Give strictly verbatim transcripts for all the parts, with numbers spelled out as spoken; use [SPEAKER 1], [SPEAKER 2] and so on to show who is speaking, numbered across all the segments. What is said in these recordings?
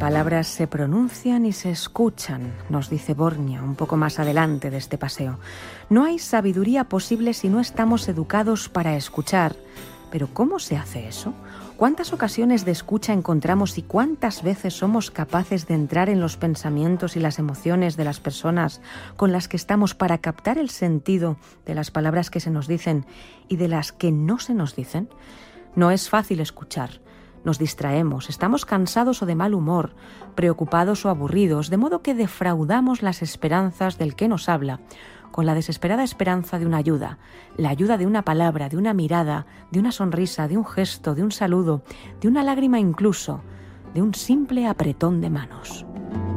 [SPEAKER 1] palabras se pronuncian y se escuchan, nos dice Borgna un poco más adelante de este paseo. No hay sabiduría posible si no estamos educados para escuchar. Pero ¿cómo se hace eso? ¿Cuántas ocasiones de escucha encontramos y cuántas veces somos capaces de entrar en los pensamientos y las emociones de las personas con las que estamos para captar el sentido de las palabras que se nos dicen y de las que no se nos dicen? No es fácil escuchar. Nos distraemos, estamos cansados o de mal humor, preocupados o aburridos, de modo que defraudamos las esperanzas del que nos habla, con la desesperada esperanza de una ayuda, la ayuda de una palabra, de una mirada, de una sonrisa, de un gesto, de un saludo, de una lágrima incluso, de un simple apretón de manos.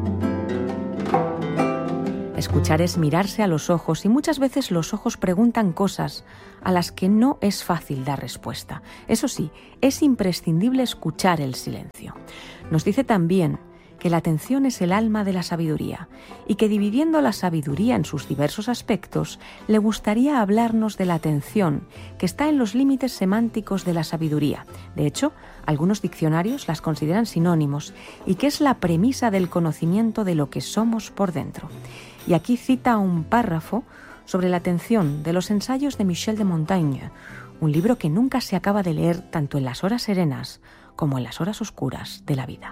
[SPEAKER 1] Escuchar es mirarse a los ojos y muchas veces los ojos preguntan cosas a las que no es fácil dar respuesta. Eso sí, es imprescindible escuchar el silencio. Nos dice también que la atención es el alma de la sabiduría y que dividiendo la sabiduría en sus diversos aspectos, le gustaría hablarnos de la atención, que está en los límites semánticos de la sabiduría. De hecho, algunos diccionarios las consideran sinónimos y que es la premisa del conocimiento de lo que somos por dentro. Y aquí cita un párrafo sobre la atención de los ensayos de Michel de Montaigne, un libro que nunca se acaba de leer tanto en las horas serenas como en las horas oscuras de la vida.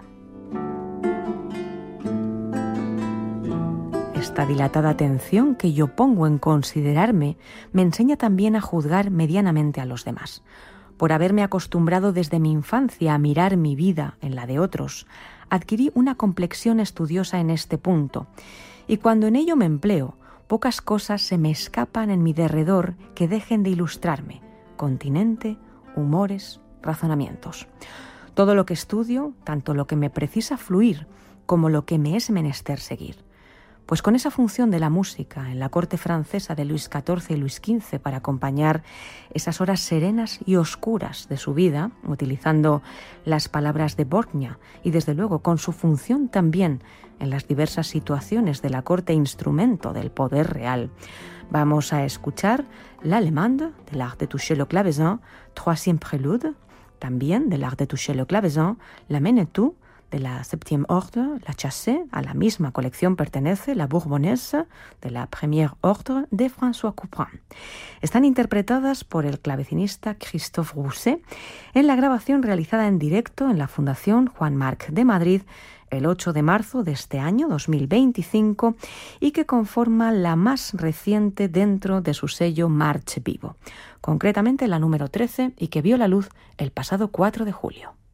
[SPEAKER 1] Esta dilatada atención que yo pongo en considerarme me enseña también a juzgar medianamente a los demás. Por haberme acostumbrado desde mi infancia a mirar mi vida en la de otros, adquirí una complexión estudiosa en este punto, y cuando en ello me empleo, pocas cosas se me escapan en mi derredor que dejen de ilustrarme: continente, humores, razonamientos. Todo lo que estudio, tanto lo que me precisa fluir como lo que me es menester seguir. Pues con esa función de la música en la corte francesa de Luis catorce y Luis quince para acompañar esas horas serenas y oscuras de su vida, utilizando las palabras de Borgna y desde luego con su función también en las diversas situaciones de la corte instrumento del poder real, vamos a escuchar l'Allemande de l'Art de toucher le clavecin, Troisième prélude, también de l'Art de toucher le clavecin, la Menetou, de la Septième Ordre, la Chassé, a la misma colección pertenece la Bourbonnaise de la Première Ordre de François Couperin. Están interpretadas por el clavecinista Christophe Rousset en la grabación realizada en directo en la Fundación Juan March de Madrid el ocho de marzo de este año dos mil veinticinco y que conforma la más reciente dentro de su sello March Vivo, concretamente la número trece y que vio la luz el pasado cuatro de julio.